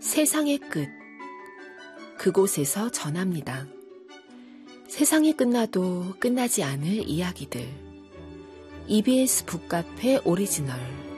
세상의 끝, 그곳에서 전합니다. 세상이 끝나도 끝나지 않을 이야기들. EBS 북카페 오리지널